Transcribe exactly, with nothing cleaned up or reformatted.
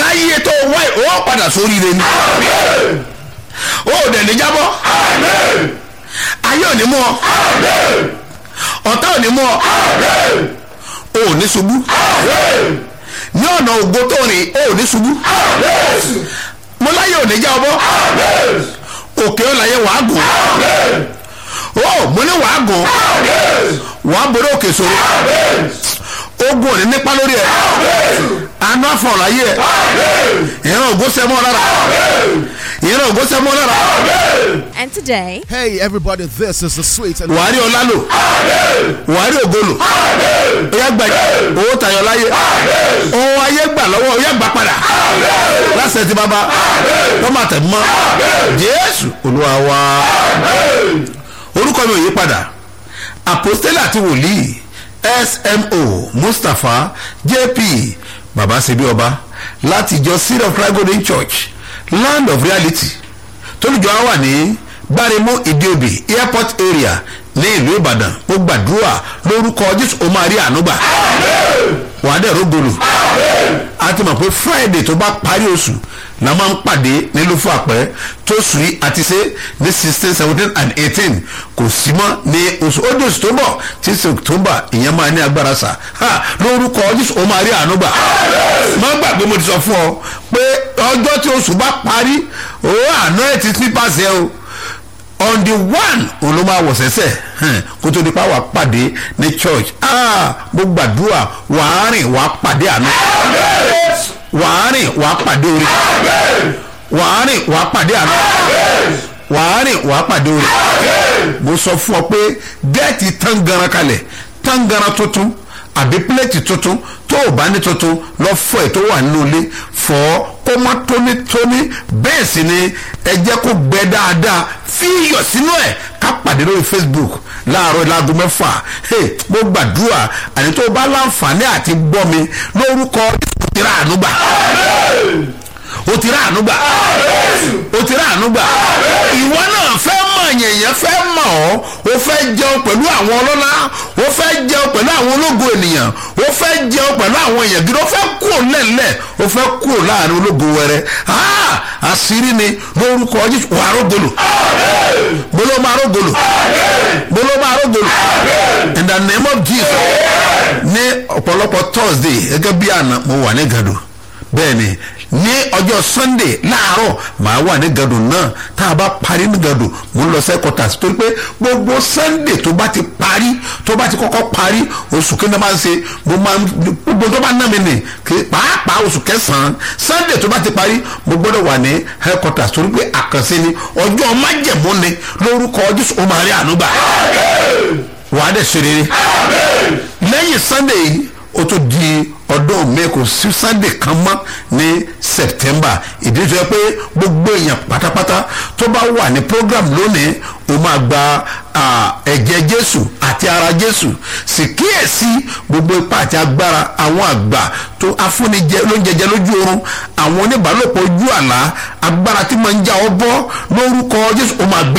láyé tó wáyé ó padà sórí rẹ ni ó dẹ̀ ní jábọ́ ayé ò ní mú ọ ọ̀tá ò ní mú ọ ó ò ní ṣubú ní ọ̀nà ògo tó rìn ó ò ní ṣubú mo láyé ò ní já ọbọ òkè ó láyé wàá gùn ó mo ní wàá gùn wàá borí òkè sòrò ogun ò ní nípa lórí ẹ àánú àfọ̀n láyé ẹ ìran ògo sẹ́mọ́ lára ìran ògo sẹ́mọ́ lára. And today, hey everybody, this is the sweet and wàá rí ọlá lò wàá rí ògo lò ó yá gba owó tayọ láyé ohun ayé gbà lọ́wọ́ ó yá gbà padà láṣẹ ti bàbá wọ́n máa tẹ̀ mọ́ Jésù Olúwa wa. Orúkọ mi ò yí padà àpòstélì àti wòlíì S M O Mustapha J P baba ṣebí ọba láti ìjọ Seed of Christ Golden Church Land of Reality tólùjọ wà ní Gbáremú Ìdíòbí airport area ní ìlú Ìbàdàn. Mo gbàdúrà lórúkọ Jésù ó máa rí ànúgbà wà á dẹ̀ rógolù. A ti mọ̀ pé Friday tó bá parí oṣù la máa ń pàdé nílùú fún àpẹ́ tó sùn yìí àti ṣe ní sixteen seventeen and eighteen kò sí mọ́ ní oṣù ó dé oṣù tó bọ̀ tí ṣe October ìyẹn máa ní agbára sà ha lórúkọ Jésù ó máa rí ànúgbà. Má gbàgbé mo ti sọ fún ọ pé ọjọ́ tí oṣù bá parí ó àná ẹ̀ ti pípàṣẹ o on the one òun ló máa wọ̀ sẹ́sẹ̀ kó tó di pa wà pàdé ní church. Mo gbàdúrà wàá rìn wàá pàdé àánú wàá rìn wàá pàdé orí wàá rìn wàá pàdé àánú wàá rìn wàá pàdé orí. Mo sọ fún ọ pé gẹ́ẹ̀tì tangaran kalẹ̀ tangaran tuntun àbí pílẹ̀tì tuntun tó o bá ní tuntun lọ fọ ẹ̀ tó wà nínú ilé fọ kó má tónítóní bẹ́ẹ̀ sì ni ẹ jẹ́ kó gbẹ dáadáa fi iyọ̀ sínú ẹ̀ ká pàdé lórí Facebook láàárọ̀ láago mẹ́fà. Mo gbàdúrà àní tó o bá láǹfààní àti gbọ́ mi lórúkọ ti rà àánú gbà o ti rà àánú gbà o ti rà àánú gbà. Ìwọ náà fẹ́ mọ̀ yẹ̀yẹ́ fẹ́ mọ̀ ọ́ o fẹ́ jẹun pẹ̀lú àwọn ọlọ́lá o fẹ́ jẹun pẹ̀lú àwọn ológo ènìyàn o fẹ́ jẹun pẹ̀lú àwọn èèyàn gidi o fẹ́ kúrò lẹ́lẹ̀ o fẹ́ kúrò láàrin ológo wẹrẹ àṣírí ni lórúkọ Jésù wà á rógolò bolo máa rógolò bolo máa rógolò in the name of Jesus. Ní ọ̀pọ̀lọpọ̀ Thursday gẹ́gẹ́ bí àná mo wà ní Gàdò bẹ́ẹ̀ ni ní ọjọ́ Sunday láàárọ̀ màá wà ní Gàdò náà tá a bá parí ní Gàdò mo ń lọ sẹ́kọ̀tà torí pé gbogbo Sunday tó bá ti parí tó bá ti kọ́kọ́ parí oṣù kí ni máa ń ṣe mo máa ń gbogbo tó bá ná mi nì pàápàá oṣù kẹsàn-án Sunday tó bá ti parí mo gbọ́dọ̀ wà ní headquarters torí pé àkànṣe ni ọjọ́ májẹ̀mú ni lórúkọ Jésù ó máa rí àánú gbà wà á dẹ̀ ṣe rere lẹ́yìn Sunday ó tó di ọdún mi kò sí Sunday kan mọ́ ní September. Ìdí tó yẹ pé gbogbo èèyàn pátápátá tó bá wà ní program lónìí ó máa gba ẹ̀jẹ̀ Jésù àti ara Jésù sì kíyèsí gbogbo ipá àti agbára àwọn àgbà tó afúnijẹ lóúnjẹjẹ lójú oorun àwọn oníbàálòpọ̀ ojú àlá agbára tí máa ń já ọ bọ́ lórúkọ Jésù ó máa gbé